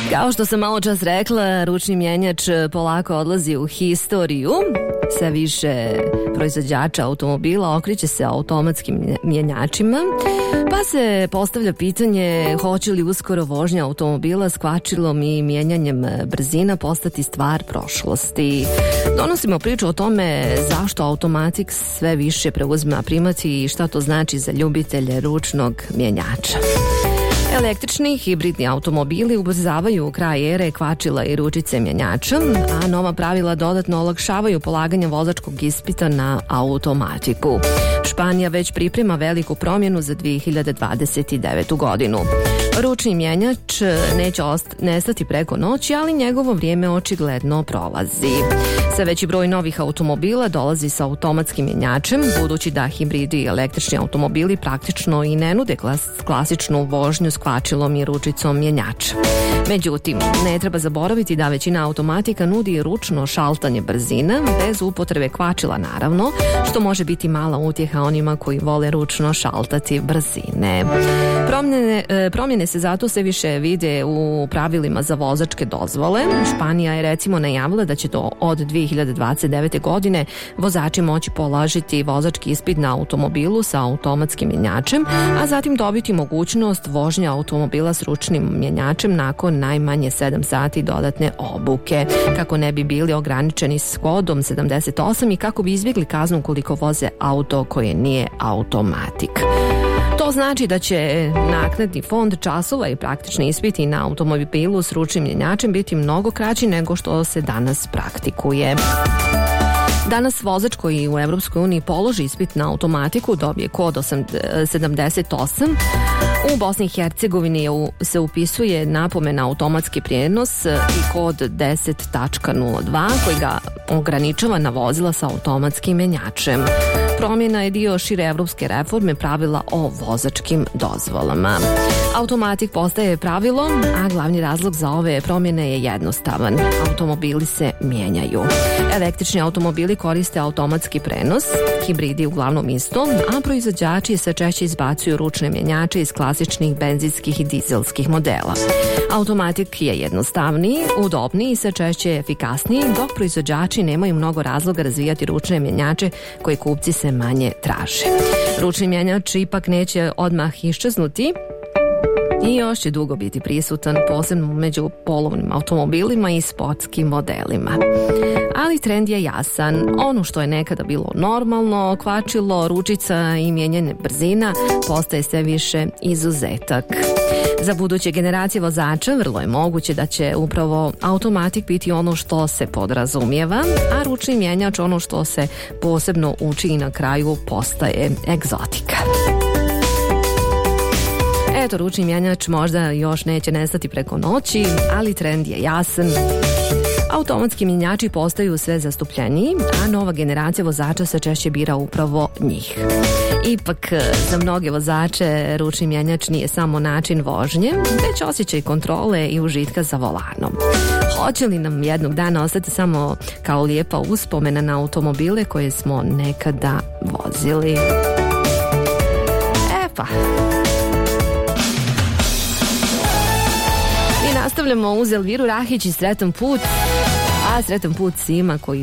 Kao što sam malo čas rekla, ručni mjenjač polako odlazi u historiju. Sve više proizvođača automobila okreće se automatskim mjenjačima, pa se postavlja pitanje hoće li uskoro vožnja automobila s kvačilom i mijenjanjem brzina postati stvar prošlosti. Donosimo priču o tome zašto automatik sve više preuzima primat i šta to znači za ljubitelje ručnog mjenjača. Električni i hibridni automobili ubrzavaju kraj ere kvačila i ručice mjenjača, a nova pravila dodatno olakšavaju polaganje vozačkog ispita na automatiku. Španija već priprema veliku promjenu za 2029. godinu. Ručni mjenjač neće nestati preko noći, ali njegovo vrijeme očigledno prolazi. Sve veći broj novih automobila dolazi sa automatskim mjenjačem, budući da hibridi i električni automobili praktično i ne nude klasičnu vožnju s kvačilom i ručicom mjenjača. Međutim, ne treba zaboraviti da većina automatika nudi ručno šaltanje brzina, bez upotrebe kvačila naravno, što može biti mala utjeha onima koji vole ručno šaltati brzine. Promjene se zato sve više vide u pravilima za vozačke dozvole. Španija je recimo najavila da će od 2029. godine vozači moći položiti vozački ispit na automobilu sa automatskim mjenjačem, a zatim dobiti mogućnost vožnje automobila s ručnim mjenjačem nakon najmanje 7 sati dodatne obuke, kako ne bi bili ograničeni s kodom 78 i kako bi izbjegli kaznu koliko voze auto koje nije automatik. To znači da će naknadni fond časova i praktični ispiti na automobilu s ručnim mjenjačem biti mnogo kraći nego što se danas praktikuje. Danas vozač koji u Evropskoj uniji položi ispit na automatiku dobije kod 78. U Bosni i Hercegovini se upisuje napomena automatski prijenos i kod 10.02 koji ga ograničava na vozila sa automatskim mjenjačem. Promjena je dio šire evropske reforme pravila o vozačkim dozvolama. Automatik postaje pravilo, a glavni razlog za ove promjene je jednostavan. Automobili se mijenjaju. Električni automobili koriste automatski prenos, hibridi uglavnom isto, a proizvođači se češće izbacuju ručne mjenjače iz klasičnih benzinskih i dizelskih modela. Automatik je jednostavniji, udobniji i sve češće efikasniji, dok proizvođači nemaju mnogo razloga razvijati ručne mjenjače koje kupci se manje traže. Ručni mjenjač ipak neće odmah iščeznuti i još će dugo biti prisutan, posebno među polovnim automobilima i sportskim modelima. Ali trend je jasan. Ono što je nekada bilo normalno, kvačilo, ručica i mijenjanje brzina, postaje sve više izuzetak. Za buduće generacije vozača vrlo je moguće da će upravo automatik biti ono što se podrazumijeva, a ručni mjenjač ono što se posebno uči i na kraju postaje egzotika. Eto, ručni mjenjač možda još neće nestati preko noći, ali trend je jasan. Automatski mjenjači postaju sve zastupljeniji, a nova generacija vozača se češće bira upravo njih. Ipak, za mnoge vozače ručni mjenjač nije samo način vožnje, već osjećaj kontrole i užitka za volanom. Hoće li nam jednog dana ostati samo kao lijepa uspomena na automobile koje smo nekada vozili? Nastavljamo uz Elviru Rahić i Sretan put, a sretan put svima koji